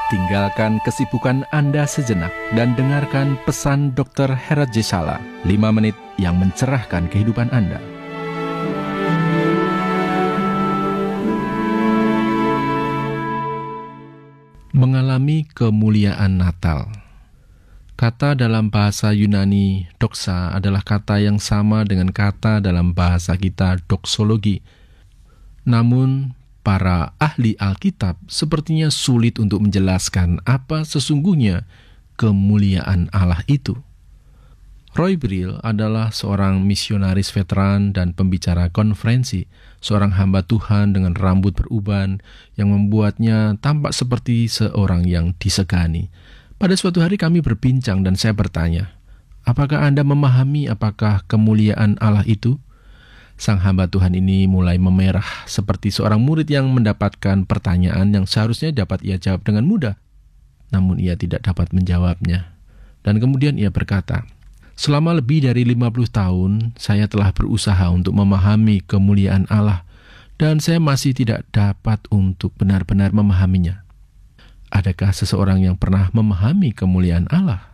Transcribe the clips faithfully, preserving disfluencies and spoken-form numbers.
Tinggalkan kesibukan Anda sejenak dan dengarkan pesan dokter Herat J. Sala, lima menit yang mencerahkan kehidupan Anda. Mengalami kemuliaan Natal. Kata dalam bahasa Yunani, doxa, adalah kata yang sama dengan kata dalam bahasa kita, doksologi. Namun, para ahli Alkitab sepertinya sulit untuk menjelaskan apa sesungguhnya kemuliaan Allah itu. Roy Brill adalah seorang misionaris veteran dan pembicara konferensi, seorang hamba Tuhan dengan rambut beruban yang membuatnya tampak seperti seorang yang disegani. Pada suatu hari kami berbincang dan saya bertanya, apakah Anda memahami apakah kemuliaan Allah itu? Sang hamba Tuhan ini mulai memerah seperti seorang murid yang mendapatkan pertanyaan yang seharusnya dapat ia jawab dengan mudah. Namun ia tidak dapat menjawabnya. Dan kemudian ia berkata, selama lebih dari lima puluh tahun, saya telah berusaha untuk memahami kemuliaan Allah, dan saya masih tidak dapat untuk benar-benar memahaminya. Adakah seseorang yang pernah memahami kemuliaan Allah?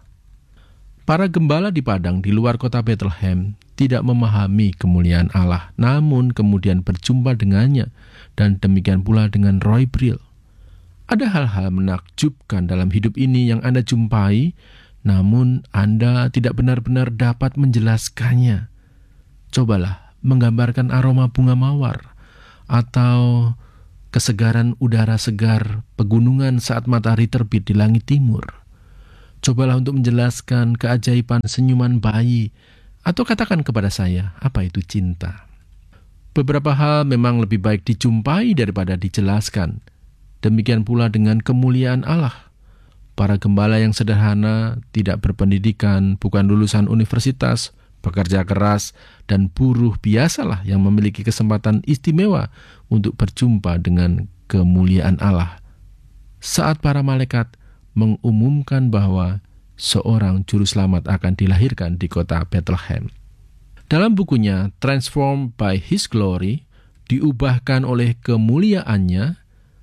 Para gembala di padang di luar kota Bethlehem tidak memahami kemuliaan Allah, namun kemudian berjumpa dengannya, dan demikian pula dengan Roy Brill. Ada hal-hal menakjubkan dalam hidup ini yang Anda jumpai, namun Anda tidak benar-benar dapat menjelaskannya. Cobalah menggambarkan aroma bunga mawar, atau kesegaran udara segar pegunungan saat matahari terbit di langit timur. Cobalah untuk menjelaskan keajaiban senyuman bayi, atau katakan kepada saya, apa itu cinta? Beberapa hal memang lebih baik dijumpai daripada dijelaskan. Demikian pula dengan kemuliaan Allah. Para gembala yang sederhana, tidak berpendidikan, bukan lulusan universitas, bekerja keras, dan buruh biasalah yang memiliki kesempatan istimewa untuk berjumpa dengan kemuliaan Allah. Saat para malaikat mengumumkan bahwa seorang juru selamat akan dilahirkan di kota Bethlehem. Dalam bukunya Transformed by His Glory, diubahkan oleh kemuliaannya,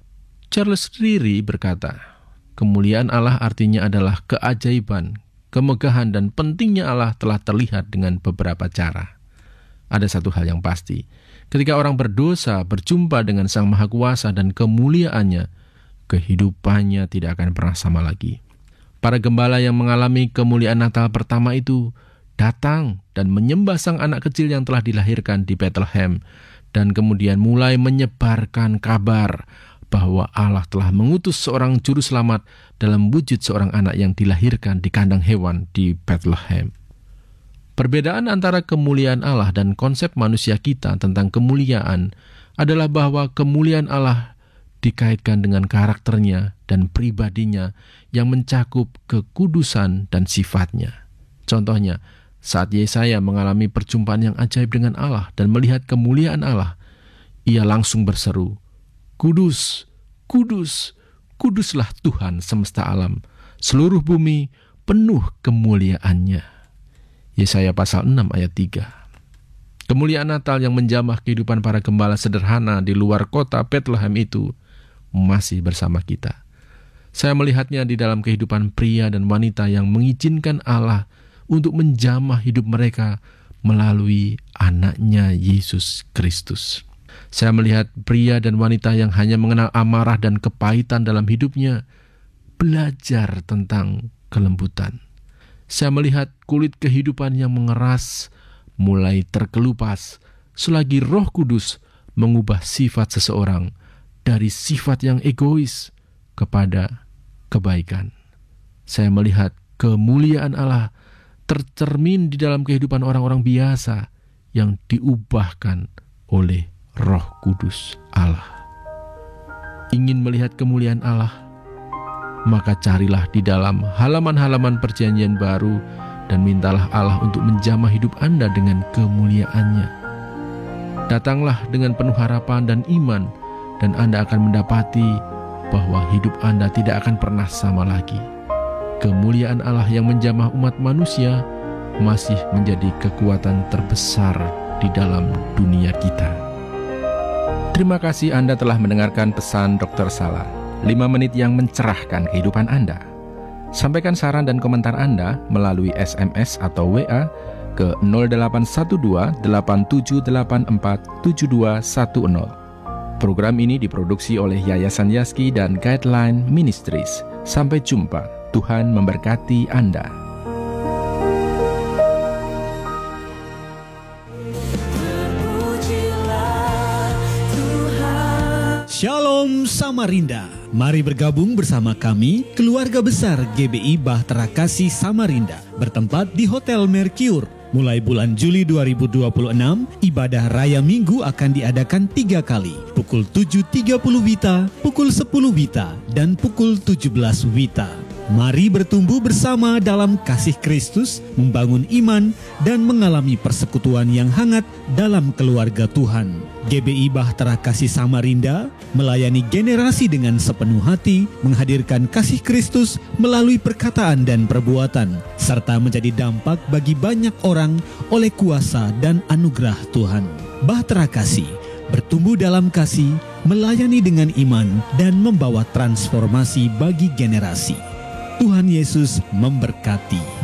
Charles Ryrie berkata, kemuliaan Allah artinya adalah keajaiban, kemegahan dan pentingnya Allah telah terlihat dengan beberapa cara. Ada satu hal yang pasti, ketika orang berdosa berjumpa dengan Sang Maha Kuasa dan kemuliaannya, kehidupannya tidak akan pernah sama lagi. Para gembala yang mengalami kemuliaan Natal pertama itu datang dan menyembah sang anak kecil yang telah dilahirkan di Bethlehem, dan kemudian mulai menyebarkan kabar bahwa Allah telah mengutus seorang juru selamat dalam wujud seorang anak yang dilahirkan di kandang hewan di Bethlehem. Perbedaan antara kemuliaan Allah dan konsep manusia kita tentang kemuliaan adalah bahwa kemuliaan Allah dikaitkan dengan karakternya dan pribadinya yang mencakup kekudusan dan sifatnya. Contohnya, saat Yesaya mengalami perjumpaan yang ajaib dengan Allah dan melihat kemuliaan Allah, ia langsung berseru, Kudus, kudus, kuduslah Tuhan semesta alam, seluruh bumi penuh kemuliaannya. Yesaya pasal enam ayat tiga. Kemuliaan Natal yang menjamah kehidupan para gembala sederhana di luar kota Bethlehem itu masih bersama kita. Saya melihatnya di dalam kehidupan pria dan wanita yang mengizinkan Allah untuk menjamah hidup mereka melalui anaknya Yesus Kristus. Saya melihat pria dan wanita yang hanya mengenal amarah dan kepahitan dalam hidupnya, belajar tentang kelembutan. Saya melihat kulit kehidupan yang mengeras mulai terkelupas selagi Roh Kudus mengubah sifat seseorang dari sifat yang egois kepada kebaikan. Saya melihat kemuliaan Allah tercermin di dalam kehidupan orang-orang biasa yang diubahkan oleh Roh Kudus Allah. Ingin melihat kemuliaan Allah? Maka carilah di dalam halaman-halaman perjanjian baru dan mintalah Allah untuk menjamah hidup Anda dengan kemuliaannya. Datanglah dengan penuh harapan dan iman, dan Anda akan mendapati bahwa hidup Anda tidak akan pernah sama lagi. Kemuliaan Allah yang menjamah umat manusia masih menjadi kekuatan terbesar di dalam dunia kita. Terima kasih Anda telah mendengarkan pesan dokter Sala. lima menit yang mencerahkan kehidupan Anda. Sampaikan saran dan komentar Anda melalui S M S atau W A ke nol delapan satu dua delapan tujuh delapan empat tujuh dua satu nol. Program ini diproduksi oleh Yayasan Yaski dan Guideline Ministries. Sampai jumpa. Tuhan memberkati Anda. Shalom Samarinda. Mari bergabung bersama kami, keluarga besar G B I Bahtera Kasih Samarinda, bertempat di Hotel Mercure. Mulai bulan Juli dua ribu dua puluh enam, ibadah raya minggu akan diadakan tiga kali, pukul tujuh tiga puluh Wita, pukul sepuluh Wita, dan pukul tujuh belas Wita. Mari bertumbuh bersama dalam kasih Kristus, membangun iman, dan mengalami persekutuan yang hangat dalam keluarga Tuhan. G B I Bahtera Kasih Samarinda melayani generasi dengan sepenuh hati, menghadirkan kasih Kristus melalui perkataan dan perbuatan, serta menjadi dampak bagi banyak orang oleh kuasa dan anugerah Tuhan. Bahtera Kasih bertumbuh dalam kasih, melayani dengan iman, dan membawa transformasi bagi generasi. Tuhan Yesus memberkati.